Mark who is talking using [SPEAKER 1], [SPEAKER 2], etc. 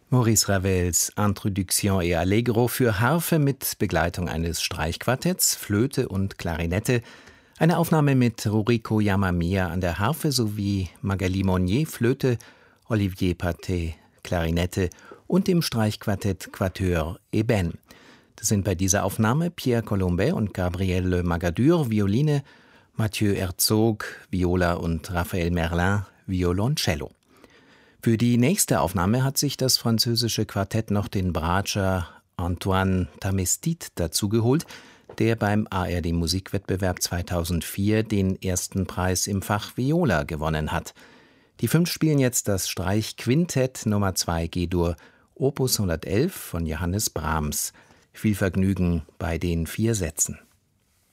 [SPEAKER 1] Maurice Ravels Introduction et Allegro für Harfe mit Begleitung eines Streichquartetts, Flöte und Klarinette, eine Aufnahme mit Ruriko Yamamiya an der Harfe sowie Magali Monnier Flöte, Olivier Pathé Klarinette und dem Streichquartett Quatuor Eben. Das sind bei dieser Aufnahme Pierre Colombet und Gabrielle Magadur Violine, Mathieu Herzog Viola und Raphaël Merlin Violoncello. Für die nächste Aufnahme hat sich das französische Quartett noch den Bratscher Antoine Tamestit dazugeholt, der beim ARD-Musikwettbewerb 2004 den ersten Preis im Fach Viola gewonnen hat. Die 5 spielen jetzt das Streichquintett Nummer 2 G-Dur, Opus 111 von Johannes Brahms. Viel Vergnügen bei den 4 Sätzen.